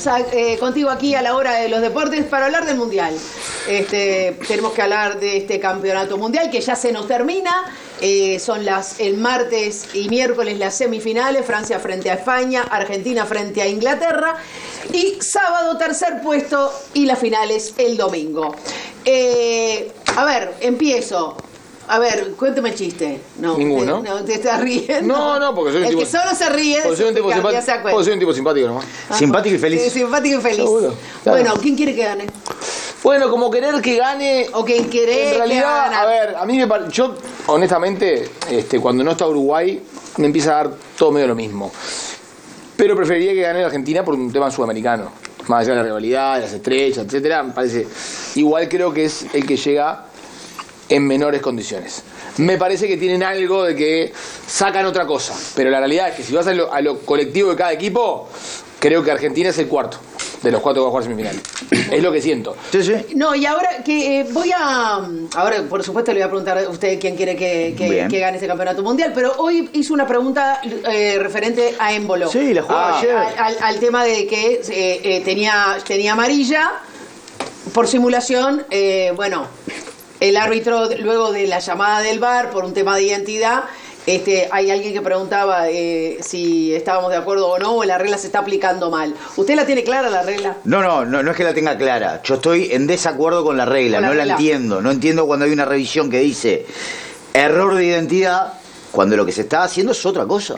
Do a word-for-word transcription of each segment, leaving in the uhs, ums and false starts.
eh, contigo aquí a la hora de los deportes para hablar del Mundial. Este, tenemos que hablar de este campeonato mundial que ya se nos termina. Eh, son las el martes y miércoles las semifinales, Francia frente a España, Argentina frente a Inglaterra y sábado tercer puesto y las finales el domingo. Eh, a ver, empiezo. A ver, cuénteme el chiste. No, Ninguno. Te, no, te estás riendo. No, no, porque soy un el tipo... que solo se ríe porque soy un tipo, ya simpático, se acuerda. porque soy un tipo simpático nomás. Ah, Simpático y feliz. Sí, simpático y feliz. Seguro, claro. Bueno, ¿quién quiere que gane? Bueno, como querer que gane... ¿O quién quiere En realidad, que gane? a ver, a mí me parece... Yo, honestamente, este, cuando no está Uruguay, me empieza a dar todo medio lo mismo. Pero preferiría que gane la Argentina por un tema sudamericano. Más allá de la rivalidad, de las estrellas, etcétera. Me parece... Igual creo que es el que llega en menores condiciones. Me parece que tienen algo de que sacan otra cosa. Pero la realidad es que si vas a lo, a lo colectivo de cada equipo, creo que Argentina es el cuarto de los cuatro que va a jugar semifinales. Es lo que siento. Sí, sí. No, y ahora que eh, voy a... Ahora, por supuesto, le voy a preguntar a usted quién quiere que, que, que gane este campeonato mundial, pero hoy hizo una pregunta eh, referente a Embolo. Sí, la jugaba Ah, ayer. Al, al, al tema de que eh, eh, tenía, tenía amarilla por simulación, eh, bueno... El árbitro, luego de la llamada del V A R por un tema de identidad, este, hay alguien que preguntaba eh, si estábamos de acuerdo o no, o la regla se está aplicando mal. ¿Usted la tiene clara, la regla? No, no, no, no es que la tenga clara. Yo estoy en desacuerdo con la regla, Con la no regla. la entiendo. No entiendo cuando hay una revisión que dice error de identidad, cuando lo que se está haciendo es otra cosa.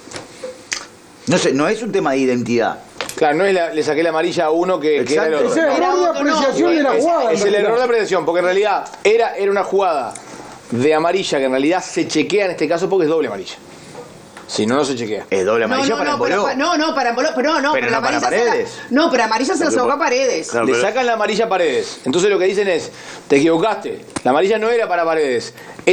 No sé, no es un tema de identidad. Claro, no es la, le saqué la amarilla a uno que, que era el Exacto. otro. Es el error de apreciación de la jugada. Es el error de apreciación, porque en realidad era, era una jugada de amarilla que en realidad se chequea en este caso porque es doble amarilla. Si no, no se chequea. Es doble No, amarilla no, para no, Embolo. pero, no, no, para Embolo, pero no, no, Pero la no para amarilla se la- Paredes. no, pero amarilla se la Lo que sacó a pa- Paredes. Claro, Le pero- sacan la amarilla a Paredes. Entonces lo que dicen es, te equivocaste. La amarilla no era para Paredes.